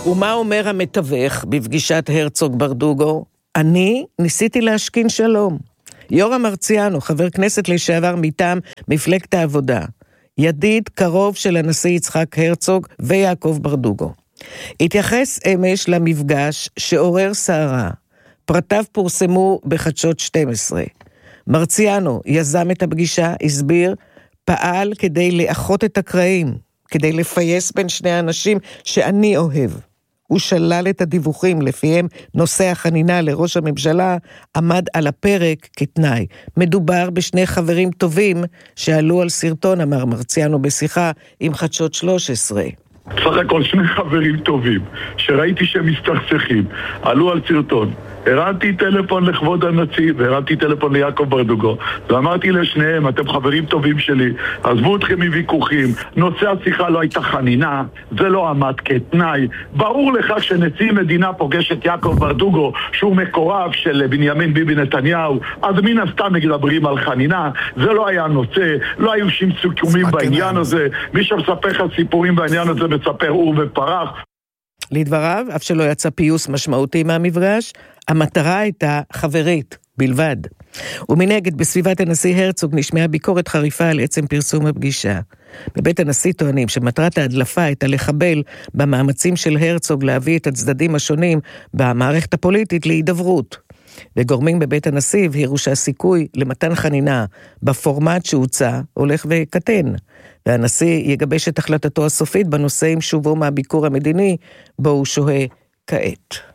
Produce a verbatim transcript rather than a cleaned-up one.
ומה אומר המתווך בפגישת הרצוג ברדוגו? אני ניסיתי להשכין שלום. יורם מרציאנו, חבר כנסת לשעבר מטעם מפלגת העבודה, ידיד קרוב של הנשיא יצחק הרצוג ויעקב ברדוגו. התייחס אמש למפגש שעורר סערה. פרטיו פורסמו בחדשות שתים עשרה. מרציאנו יזם את הפגישה, הסביר, פעל כדי לאחות את הקרעים, כדי לפייס בין שני האנשים שאני אוהב. הוא שלל את הדיווחים לפיהם נושא החנינה לראש הממשלה עמד על הפרק כתנאי. מדובר בשני חברים טובים שעלו על סרטון, אמר מרציאנו בשיחה עם חדשות שלוש עשרה. סך הכל שני חברים טובים שראיתי שהם מסתכסכים עלו על סרטון. הרמתי טלפון לכבוד הנשיא והרמתי טלפון ליעקב ברדוגו ואמרתי לשניהם, אתם חברים טובים שלי, עזבו אתכם מוויכוחים, נושא השיחה לא הייתה חנינה, זה לא עמד כתנאי. ברור לך שנשיא מדינה פוגש את יעקב ברדוגו שהוא מקורב של בנימין ביבי נתניהו, אז מן הסתם מדברים על חנינה. זה לא היה נושא, לא היו שום סיכומים בעניין הזה. מי שמספר לך סיפורים בעניין הזה מספר אור ופרח. לדבריו, אף שלא יצא פיוס משמעותי מהמפגש, המטרה הייתה חברית בלבד. ומנגד, בסביבת הנשיא הרצוג נשמעה ביקורת חריפה על עצם פרסום הפגישה. בבית הנשיא טוענים שמטרת ההדלפה הייתה לחבל במאמצים של הרצוג להביא את הצדדים השונים במערכת הפוליטית להידברות. וגורמים בבית הנשיא הבהירו שהסיכוי למתן חנינה בפורמט שהוצא הולך וקטן. והנשיא יגבש את החלטתו הסופית בנושא עם שובו מהביקור המדיני בו הוא שוהה כעת.